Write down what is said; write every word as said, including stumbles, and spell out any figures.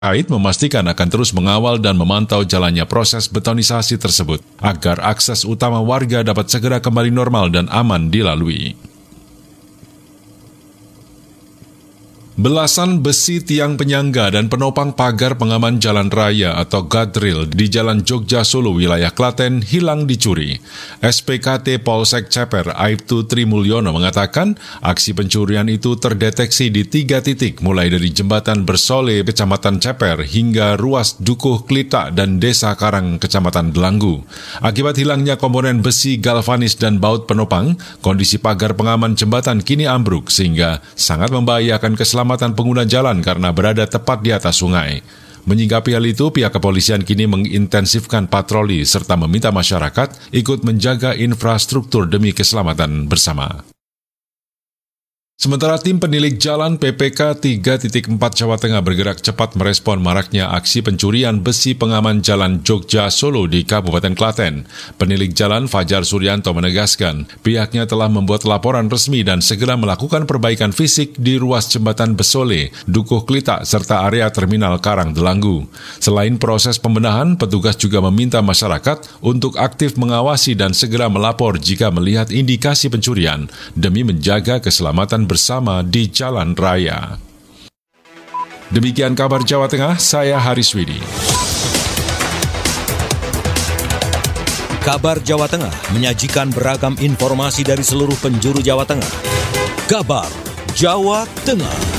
Terkait memastikan akan terus mengawal dan memantau jalannya proses betonisasi tersebut agar akses utama warga dapat segera kembali normal dan aman dilalui. Belasan besi tiang penyangga dan penopang pagar pengaman jalan raya atau guardrail di Jalan Jogja Solo wilayah Klaten hilang dicuri. S P K T Polsek Ceper Aibtu Trimulyono mengatakan aksi pencurian itu terdeteksi di tiga titik mulai dari Jembatan Bersole Kecamatan Ceper hingga ruas Dukuh Klita dan Desa Karang Kecamatan Delanggu. Akibat hilangnya komponen besi galvanis dan baut penopang, kondisi pagar pengaman jembatan kini ambruk sehingga sangat membahayakan keselamatan pengguna jalan karena berada tepat di atas sungai. Menyikapi hal itu, pihak kepolisian kini mengintensifkan patroli serta meminta masyarakat ikut menjaga infrastruktur demi keselamatan bersama. Sementara tim penilik jalan P P K tiga titik empat Jawa Tengah bergerak cepat merespon maraknya aksi pencurian besi pengaman jalan Jogja Solo di Kabupaten Klaten. Penilik jalan Fajar Suryanto menegaskan pihaknya telah membuat laporan resmi dan segera melakukan perbaikan fisik di ruas jembatan Besole, Dukuh Klita, serta area terminal Karang Delanggu. Selain proses pembenahan, petugas juga meminta masyarakat untuk aktif mengawasi dan segera melapor jika melihat indikasi pencurian demi menjaga keselamatan bersama di jalan raya. Demikian kabar Jawa Tengah, saya Haris Widi. Kabar Jawa Tengah menyajikan beragam informasi dari seluruh penjuru Jawa Tengah. Kabar Jawa Tengah.